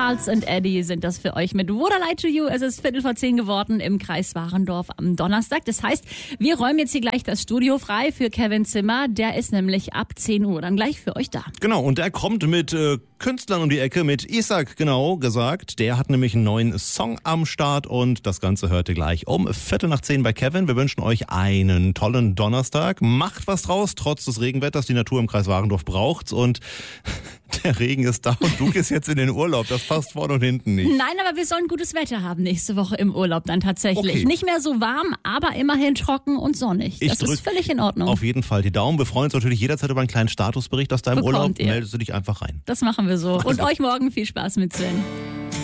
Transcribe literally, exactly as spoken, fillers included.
Charles und Eddie sind das für euch mit Would I Lie to You. Es ist Viertel vor zehn geworden im Kreis Warendorf am Donnerstag. Das heißt, wir räumen jetzt hier gleich das Studio frei für Kevin Zimmer. Der ist nämlich ab zehn Uhr dann gleich für euch da. Genau, und der kommt mit äh, Künstlern um die Ecke, mit Isaac, genau gesagt. Der hat nämlich einen neuen Song am Start und das Ganze hört ihr gleich um Viertel nach zehn bei Kevin. Wir wünschen euch einen tollen Donnerstag. Macht was draus, trotz des Regenwetters. Die Natur im Kreis Warendorf braucht's und der Regen ist da und du gehst jetzt in den Urlaub. Das passt vorne und hinten nicht. Nein, aber wir sollen gutes Wetter haben nächste Woche im Urlaub dann tatsächlich. Okay. Nicht mehr so warm, aber immerhin trocken und sonnig. Ich Das ist völlig in Ordnung. Auf jeden Fall die Daumen. Wir freuen uns natürlich jederzeit über einen kleinen Statusbericht aus deinem Bekommt Urlaub. ihr. Meldest du dich einfach rein. Das machen wir so. Und euch morgen viel Spaß mit Sven.